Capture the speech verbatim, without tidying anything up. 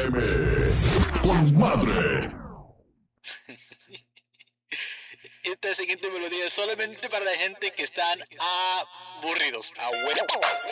M. Con madre. Esta siguiente melodía es solamente para la gente que están aburridos. A huevo.